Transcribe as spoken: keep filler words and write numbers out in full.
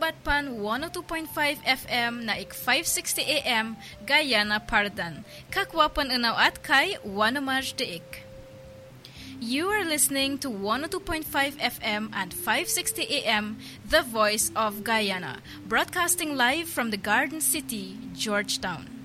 Dapat pan one oh two point five F M na ik five sixty A M Guyana Pardan. Kakwapan unaw at kay Wanamaj Deik. You are listening to one oh two point five F M and five sixty A M, The Voice of Guyana, broadcasting live from the Garden City, Georgetown.